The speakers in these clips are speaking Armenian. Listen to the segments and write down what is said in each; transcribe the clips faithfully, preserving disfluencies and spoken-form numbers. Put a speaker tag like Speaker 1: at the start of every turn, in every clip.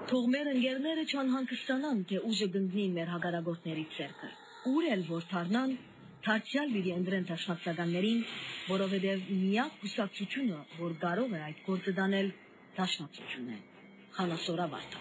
Speaker 1: Թող մեր ընկերները չանհանգստանան, թե ուժը գնդնի մեր հակառակորդների ցերկը։ Ուր էլ որ թարնան, թարցյալ պիտի ընտրեն դաշնակցականներին, որովհետև միակ կուսակցությունը, որ կարող է այդ գործը դանել, դաշնակցությունն է։ Խանասորավարտ։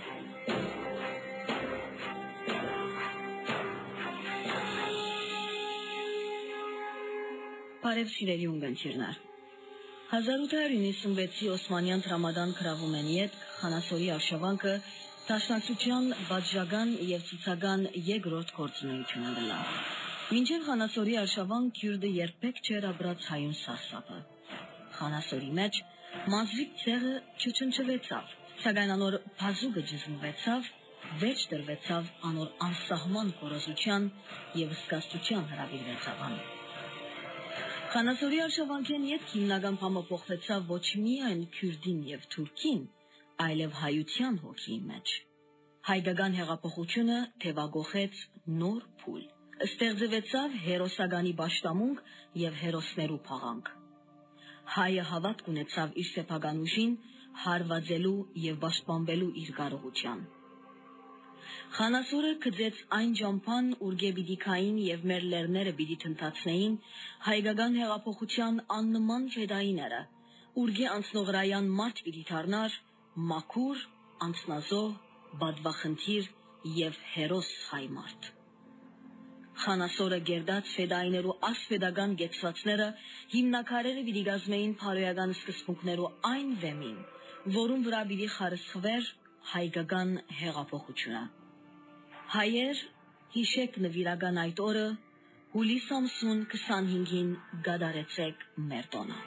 Speaker 1: Բարև սիրելի ունգընտիրներ։ հազար ութ հարյուր նվեցի Օսմանյան տրամադան քրավումենի հետ Խանասորի արշավանքը դաշնակցության բաժական եւ ցուցական երկրորդ գործունեությունը դլա։ Մինչև Խանասորի արշավան քյուրդը երբեք չէր ապրած հայուն սարսափը։ Խանասորի մեջ մազվիկ ցեղը չչնչվեցավ, սակայն անոր բազուկը ջզմվեցավ, վեճ դրվեցավ անոր անսահման կորոզության եւ սկաստության հրավիրվեցավ ան։ Խանասորի արշավանքեն յետ հիմնական փամը փոխվեցավ ոչ միայն քյուրդին եւ թուրքին, այլև հայության հոգի մեջ։ Հայկական հեղափոխությունը թևագողեց նոր փուլ, ստեղծվեցավ հերոսագանի պաշտամունք եւ հերոսներու փաղանք։ Հայը հավատք ունեցավ իր սեփական ուժին, հարվածելու եւ պաշտպանվելու իր կարողության։ Խանասորը գծեց այն ճամփան, ուր գեբիդիկային եւ մեր լերները պիտի տնտացնեին հայկական հեղափոխության աննման ֆեդայիները, ուր գե անցնողրայան մարդ պիտի դառնար մաքուր, անցնազոհ, բադվախնդիր եւ հերոս հայ մարդ։ Խանասորը գերդած ֆեդայիներու ասպետական գեցվածները հիմնակարերը պիտի գազմեին փարոյական սկզբունքներու այն վեմին, որում վրա պիտի խարսխվեր հայկական հեղափոխությունը։ Հայեր, հիշեք նվիրական այդ օրը, հուլիս ամսուն քսանհինգին գադարեցեք մեր տոնը։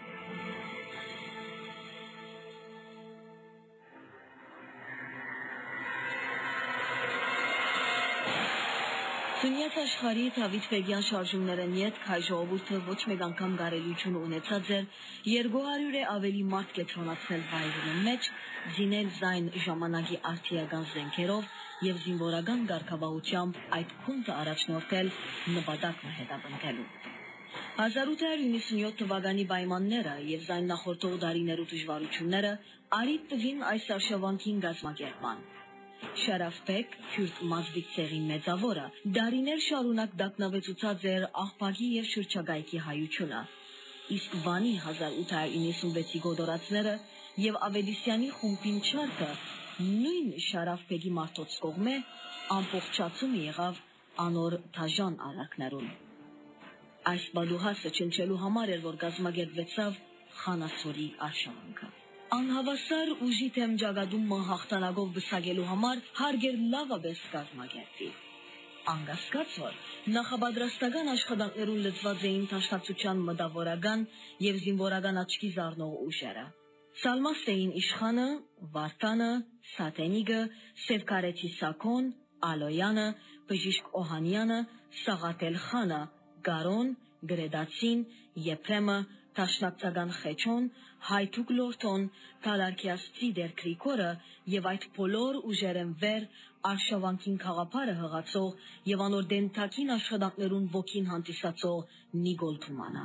Speaker 1: Սունյաց աշխարհի Դավիթ Բեգյան շարժումներն յետ հայ ժողովուրդը ոչ մեկ անգամ կարելիություն ունեցած էր երկու հարյուր է ավելի մարդ կետրոնացնել վայրենի մեջ, զինել զայն ժամանակի արդիական զենքերով եւ զինվորական ղեկավարությամբ այդ քունտը առաջնորդել նպատակը հետապնդելու։ հազար ութ հարյուր նվեցի թվականի պայմանները եւ զայն նախորդող դարիներու դժվարությունները արիտ տվին այս արշավանքին գազմագերման։ Շարաֆբեկ քյուրդ մազվիկ ցեղի մեծավորը դարիներ շարունակ դակնավեցուցած էր աղբակի եւ շրջակայքի հայությունը, իսկ Վանի հազար ութ հարյուր նվեցի գոդորացները եւ Ավելիսյանի խումբին չարքը նույն Շարաֆբեկի մարդոց կողմէ ամբողջացում եղավ անոր դաժան արարքներուն։ Այս բադուհասը չնչելու համար էր, որ գազմագերվեցավ Խանասորի արշավանքը։ Անհավասար ուժի թեմ ճակատում հաղթանակով բսակելու համար հարգեր լավաբես կազմակերպվի։ Անկասկած որ նախապատրաստական աշխատանքներուն լծված էին դաշնակցության մտավորական եւ զինվորական աչքի զարնող ուժերը։ Սալմաստ էին Իշխանը, Վարդանը, Սատենիգը, Սևկարեցի Սաքոն, Ալոյանը, Բժիշկ Օհանյանը, Սաղաթել խանը, Գարոն, Գրեդացին, Եփրեմը, Տաշնակցական Խեչոն, Հայթուկ Լորթոն, Թալարքիասցի դեր Գրիգորը եւ այդ բոլոր ուժերեն վեր արշավանքին խաղապարը հղացող եւ անոր դենթակին աշխատանքներուն ոգին հանդիսացող Նիկոլ Թումանը։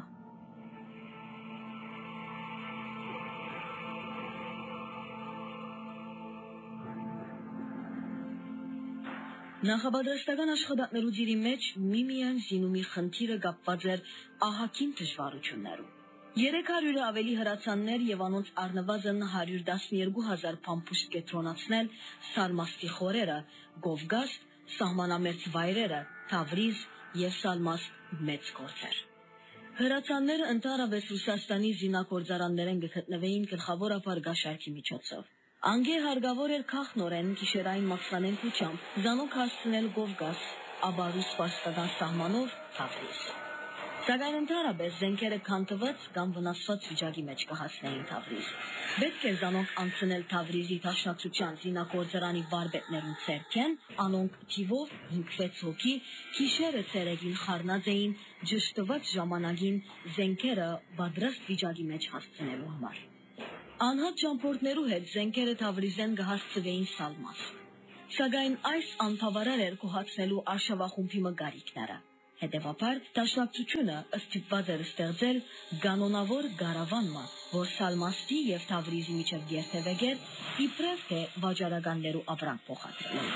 Speaker 1: Նախապատրաստական աշխատանքներու դիրի մեջ միմիան զինումի խնդիրը կապված էր ահագին դժվարություններով։ Երեք հարյուրը ավելի հրացաններ եւ անոնց առնվազն հարյուր տասներկու հազար փամփուշտ կետրոնացնել Սալմաստի խորերը, Գովգաստ, սահմանամերձ վայրերը, Թավրիզ եւ Սալմաստ մեծ գործեր։ Հրացանները ընդհանրապես Ռուսաստանի զինագործարաններեն գտնվեին գլխավորապես գաշարքի միջոցով։ Անգե հարգավոր էր քաղնորեն գիշերային մաքսանենքությամբ զանոք հասցնել Գովգաստ, ապա ռուս-պարսկական սահմանով Թավրիզ։ Սակայն ընդհանրապես զենքերը քանդված կամ վնասված վիճակի մեջ կհասնեին Թավրիզ։ Պետք է զանոնք անցնել Թավրիզի դաշնակցության զինագործարանի վարպետներուն ցերքեն, անոնք թիվով հինգվեց հոգի գիշերը ցերեկին խառնած էին ճշտված ժամանակին զենքերը պատրաստ վիճակի մեջ հասցնելու համար։ Անհատ ճամփորդներու հետ զենքերը Թավրիզեն կհասցվեին Սալմաստ։ Սակայն այս անբավարար էր կոհացնելու արշավախումբի մգարիքները։ Հետևաբար դաշնակցությունը ստիպված էր ստեղծել կանոնավոր գարավանմա, որ Սալմաստի և Թավրիզի միջև գերտևեգեր իբրև թե վաճառականներու ապրանք փոխադրել։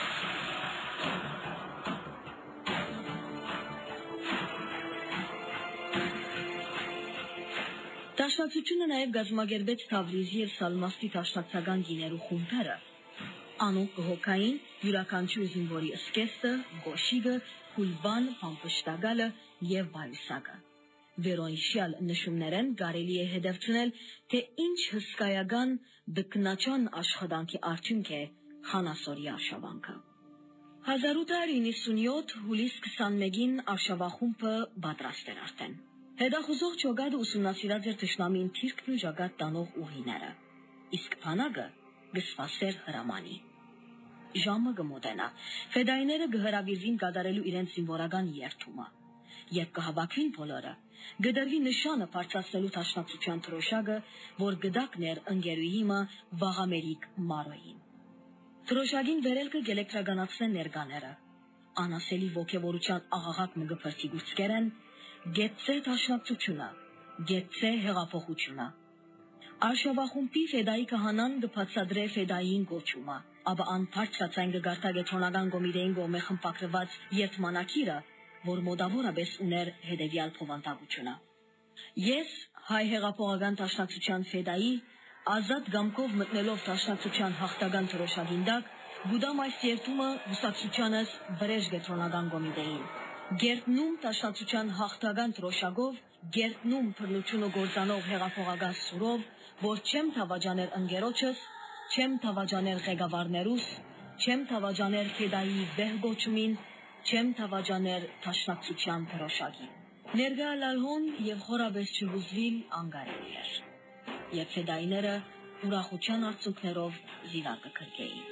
Speaker 1: Դաշնակցությունը նաև գազմագերբեց Թավրիզի և Սալմաստի դաշնակցական գիներու խումբերը, անոնք կհոգային յուրաքանչյուր զինվորի սկեսը, գոշիգը, խուլբան, փամփշտագալը և վայուսակը։ Վերոնշյալ նշումներեն կարելի է հետևցնել, թե ինչ հսկայական դքնաճան աշխատանքի արդյունք է խանասորի արշավանքը։ հազար ութ հարյուր իննսունյոթ հուլիս քսանմեկին արշավախումբը պատրաստ էր արդեն։ Հետախուզող ճոգատը ուսումնասիրած էր թշնամին թիրքն ու ժակատ տանող ուղիները, իսկ բանակը գսվասեր հրամանի։ Ժամը կմոտենա, ֆեդայիները կհրավիրվին կատարելու իրենց զինվորական երթումը։ Երբ կհավաքվին բոլորը, կդրվի նշանը բարձրացնելու դաշնակցության դրոշակը, որ գդակն էր ընկերուհիմը Վաղամերիկ Մարոյին։ Դրոշակին վերելքը կէլեկտրականացնեն ներկաները։ Անասելի ոգևորության աղաղակ մը կփրկի գուցկերեն, գեցե դաշնակցությունը, գեցե հեղափոխությունը։ Արշավախումբի ֆեդայի քահանան կբացատրե ֆեդային գոչումը, ապա ան բարձրացայն կգարտագե թոնական կոմիտեին կողմէ խմբագրված երթմանակիրը, որ մոտավորապես ուներ հետևյալ փոխանցությունը։ Ես հայ հեղափոխական դաշնակցության ֆեդայի ազատ գամքով մտնելով դաշնակցության հաղթական դրոշակին տակ, գուդամ այս երթումը հուսակցությանս վրեժ գետրոնական կոմիտեին։ Գերտնում դաշնակցության հաղթական դրոշակով, գերտնում բռնությունը գործանող հեղափոխական սուրով, որ չեմ թավաջաներ ընկերոջս, չեմ թավաջաներ ղեկավարներուս, չեմ թավաջաներ ֆեդայի վեհ գոչումին, չեմ թավաջաներ դաշնակցության դրոշակին։ Ներկա լալհոն եւ խորաբես չհուզվիլ անկարելի էր, եւ ֆեդայիները ուրախության արցունքներով զիվակը քրկեին։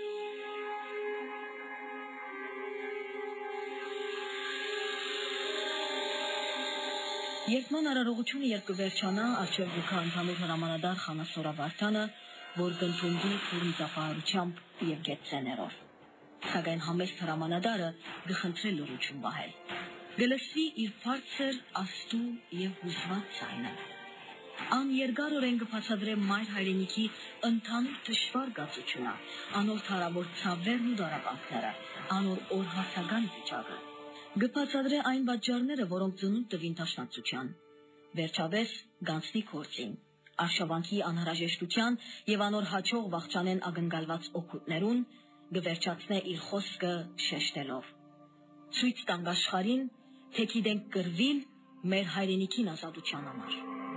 Speaker 1: Երթման արարողությունը երբ կվերջանա, առջև գուքա ընդհանուր հրամանատար Խանասորա Վարդանը, որ կընդունդի փուրի ծափահարությամբ եւ գետցեներով։ Սակայն համեստ հրամանատարը կխնդրի լուրություն պահել։ Գլսվի իր բարձր, աստու եւ հուզված ձայնը։ Ան երկարորեն կբացատրե մայր հայրենիքի ընդհանուր դժվար գացությունը, անոր թարավոր ցավերն ու դարապանքները, անոր օրհասական վիճակը։ Կբացատրե այն պատճառները, որոնք ծնունդ տվին դաշնակցության։ Վերջապես գանցնի գործին, արշավանքի անհրաժեշտության եւ անոր հաջող վախճանեն ակնկալված օգուտներուն, կվերջացնե իր խոսքը շեշտելով. ցույց տանք աշխարհին, թե գիտենք կռվիլ մեր հայրենիքին ազատության համար։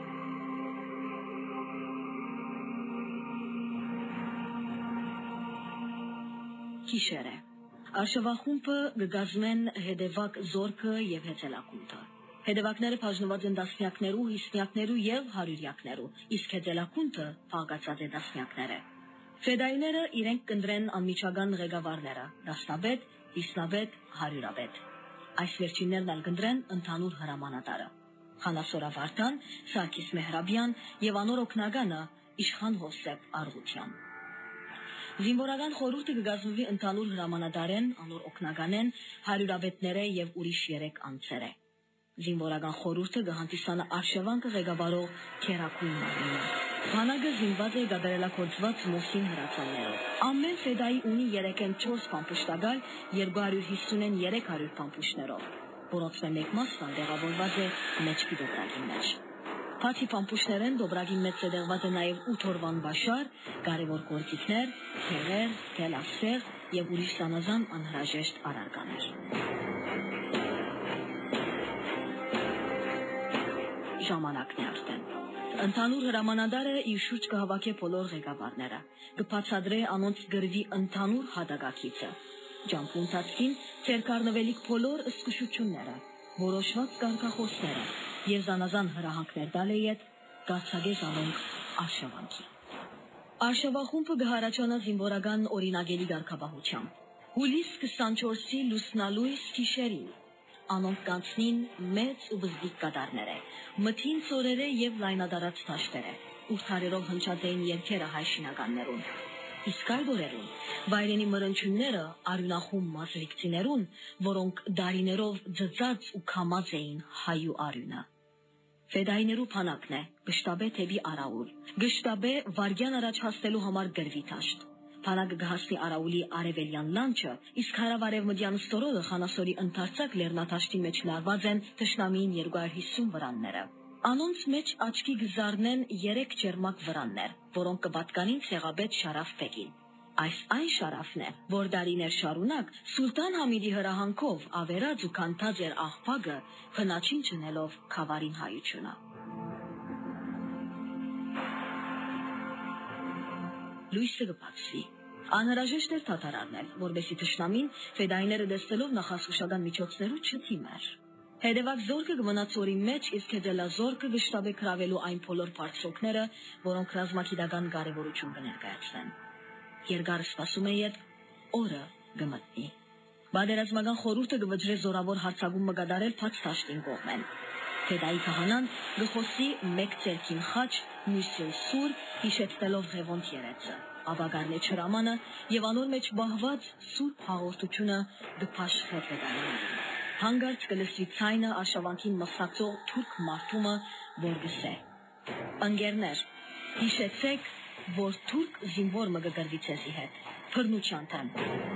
Speaker 1: Գիշեր է։ Արշավախումբը կգազմեն հետևակ զորքը եւ հեծելակունդը։ Հետևակները բաժնված են դասնյակներու, հիսնյակներու եւ հարյուրյակներու, իսկ հեծելակունդը փաղկացած է դասնյակները։ Ֆեդայիները իրենք կնդրեն անմիջական ղեկավարները՝ դասնաբեդ, հիսնաբեդ, հարյուրաբեդ։ Այս վերջիններն ալ կնդրեն ընդհանուր հրամանատարը։ Խանասորա Վարդան, Սարգիս Մեհրաբյան եւ անոր օգնականը Իշխան Հովսեփ Արգուտյան։ Զինվորական խորհուրդը կգազմվի ընդհանուր հրամանատարեն, անոր օգնականեն, հարյուրաբեդները եւ ուրիշ երեք անձերը։ Զինվորական խորհուրդը կհանդիսանա արշավանքը ղեկավարող քերակույն մարմինը։ Բանակը զինված է գադարելակոծված մոսին հրացաններով։ Ամեն ֆեդայի ունի երեքեն չորս փամփշտագալ, երկու հարյուր հիսունեն երեք հարյուր փամփուշտներով, որոնց մեկ մասն տեղավորված է մեջքի դոբրագի մեջ։ Բացի փամփուշտներեն դոբրագի մեջ տեղված է նաև ութ օրվան բաշար, կարևոր գործիքներ, թեղեր, թելասեղ եւ ուրիշ սանազան անհրաժեշտ առարկաներ։ Ժամանակն է արդեն։ Ընդհանուր հրամանատարը իր շուրջ կհավաքի բոլոր ղեկավարները, կբացատրե անոնց գրվի ընդհանուր հատակագիծը, ջամփու ընթացքին ցերկառնվելիք բոլոր ըսկուշությունները, որոշված կարգախոսները եւ զանազան հրահանգներ տալի հետ կացագե զանոնք արշավանքի։ Արշավախումբը կհարաճանա զինվորական օրինագելի կարգապահությամբ։ Հուլիս քսանչորսի լուսնալույս գիշերին անոնք կանցնին մեծ ու բզդիկ կատարները, մթին ծորերը եւ լայնադարած դաշտերը, ուրթարերով հնչած էին երգերը հայ շինականներուն։ Իսկ այլ օրերուն վայրենի մրնչյունները արյունախում մազրիկցիներուն, որոնք դարիներով ձծած ու քամած էին հայու արյունը։ Ֆեդայիներու փանակն է, գշտաբե թեբի արաուլ, գշտաբե վարգյան առաջ հասնելու համար գրվի տաշտ։ Փանակը գահստի արաուլի արևելյան լանչը, իսկ հարավարևմտյան ստորոդը խանասորի ընթարցակ լեռնաթաշտի մեջ լարված են թշնամիին երկու հարյուր հիսուն վրանները։ Անոնց մեջ աչքի գզարնեն երեք ջերմակ վրաններ, որոնք կպատկանին ցեղաբեդ Շարաֆ բեգին։ Այս այն Շարաֆն է, որ դարիներ շարունակ Սուլտան Համիդի հրահանգով ավերած ու քանթած էր աղբագը, հնաչին չնելով խավարին հայությունը։ Լույսը կբացվի։ Անհրաժեշտ էր թաթարարնել, որովհետեւ թշնամին ֆեդայիները դստելով նախասուշական միջոցներու չթիմեր։ Հետևակ զորքը կմնա ծորի մեջ, իսկ հետելազորքը գշտաբե կրավելու այն բոլոր բարձրոքները, որոնք ռազմագիտական կարևորություն կներկայացնեն։ Երկարը սպասում է ետ, օրը կմտնի։ Բادرազմական խորհուրդը կվճռե զորավոր հարձակում մգադարել բաց տաշտին կողմեն։ Ֆեդայի քահանան գխոսի մեկ ցերքին խաչ, մյուսին սուր, հիշեցնելով Ղևոնտ երեցը, ավագարնե չրամանը եւ անոր մեջ բահված սուրբ հաղորդությունը կփաշխե ֆեդայիներին։ Հանգարց կլսվի ցայնը արշավանքին մսացող թուրք մարդումը, որ գսե. Ընկերներ, հիշեցեք, որ թուրք զինվոր մը կգրվի ցեզի հետ, բռնության տան։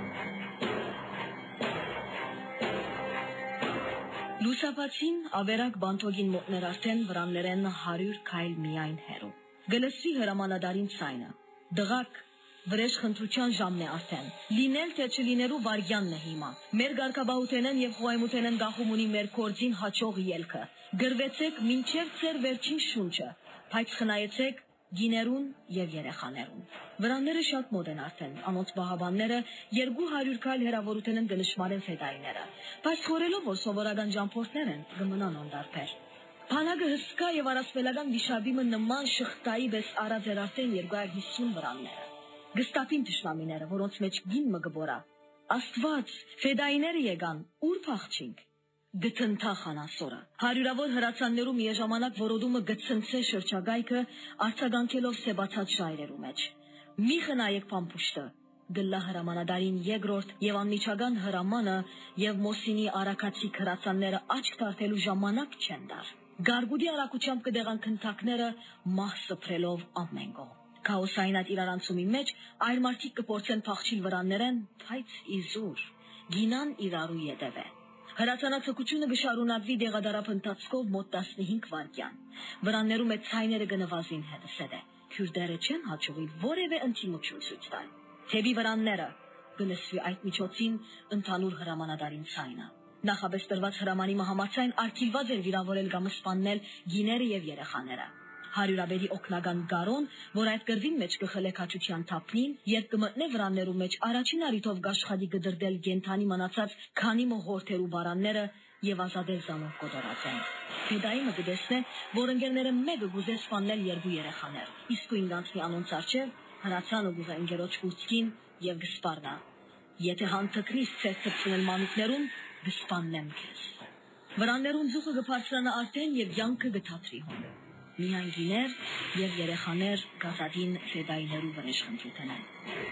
Speaker 1: Լուսապացին ավերակ բանթոգին մոտներ արդեն վրաններեն հարյուր քայլ միայն հեռու։ Գլսվի հրամանադարին ցայնը. Դղակ վրեժ խնդրության ժամն է արդեն։ Լինել թե չլինելու վարգյանն է հիմա։ Մեր գարկաբահութենեն եւ խոյմութենեն գախում ունի մեր կորձին հաճող ելքը։ Գրվեցեք մինչև ծեր վերջին շունչը, բայց խնայեցեք գիներուն եւ երեխաներուն։ Վրանները շատ մոտ են արդեն, անոնց բահաբանները երկու հարյուր քայլ հեռավորութենեն կնշմարեն ֆեդայիները, բայց խորելով որ սովորական ճամփորդներ են, կմնան անդարբեր։ Փանակը հսկա եւ առասպելական վիշաբիմը նման շղթայի պես արած էր արդեն երկու հարյուր հիսուն վրանները։ Գստապին թշնամիները, որոնց մեջ գին մը գբորա։ Աստված, ֆեդայիները եկան, ուր փախչինք։ Գտնթա խանասորը։ Հարյուրավոր հրացաններու միաժամանակ որոդումը գցնցե շրջագայքը, արձագանքելով սեբացած շայրերու մեջ։ Մի խնայեք փամփուշտը։ Գլլա հրամանադարին երկրորդ եւ անմիջական հրամանը եւ Մոսինի արաքացի հրացանները աչք դարձելու ժամանակ չեն դար։ Գարգուդի արակությամբ կդեղան քնթակները մահ սփրելով ամեն կողմ։ Քաոսային այդ իրարանցումի մեջ այր մարդիկ կփորձեն փախչիլ վրաններեն, բայց իզուր գինան իրարու յետևե։ Հրացանացակությունը կշարունակվի դեղադարապ ընթացքով մոտ տասնհինգ վայրկյան։ Վրաններու մեջ ցայները կնվազին հետսեդե։ Քյուրդերը չեն հաջողի որևէ ընդդիմություն ցույց տալ։ Թեբի վրանները կլսվի այդ միջոցին ընդհանուր հրամանադարին ցայնը։ Նախաբես տրված հրամանի մահամարցային արգելված էր վիրավորել կամ սպանել գիները եւ երեխաները։ Հարյուրաբերի օկնական գարոն, որ այդ գրվին մեջ կխլե քաչության թափնին, երբ կմտնե վրաններու մեջ առաջին արիթով գաշխատի կդրդել գենթանի մնացած քանի մոհորթերու բարանները եւ ազատել զանով կոտորած են։ Ֆեդայինը կտեսնե, որ ընկերները մեկը գուզե սպանել երկու երեխաներ, իսկույն գանցնի անոնց առջև հրացանը գուզե ընկերոջ կուրծքին եւ գսպարնա։ Եթե հանդգրիս ցես ցցնել մանուկներուն, գսպաննեմ քեզ։ Վրաններուն զուխը կբարձրանա արդեն եւ յանքը կթատրի հոն։ Միայն գիներ եւ երեխաներ գազադին ֆեդայիներու վրեժ խնդրութենեն։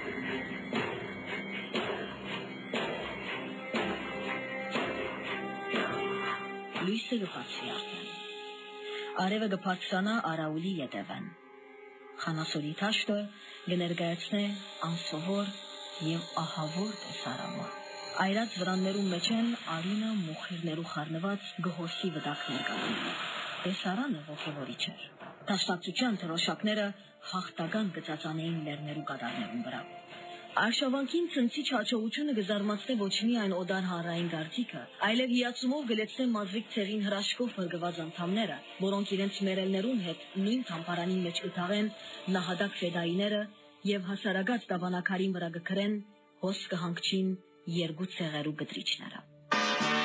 Speaker 1: Լույսը կբացվի արդեն։ Արևը կբարձրանա արաուլի ետևեն։ Խանասորի թաշտը կներկայացնե անսովոր եւ ահավոր տեսարանը։ Այրած վրաններու մեջ են արյունը մոխիրներու խառնված գոհոսի վտակներ կանգնել։ Տեսարանը ողորիչ էր։ Դաշնակցության թրոշակները հաղթական կծածանեին լեռներու կատարներուն վրա։ Արշավանքին ցնցիչ հաջողությունը կզարմացնե ոչ միայն օդար հանրային գարտիկը, այլև հիացումով գլեցնե մազրիկ ցեղին հրաշքով փրկված անդամները, որոնք իրենց մերելներուն հետ նույն թամփարանի մեջ կթաղեն նահատակ ֆեդայիները եւ հասարակած դավանակարին վրա կգրեն հոս կհանգչին երկու ցեղերու գտրիչները։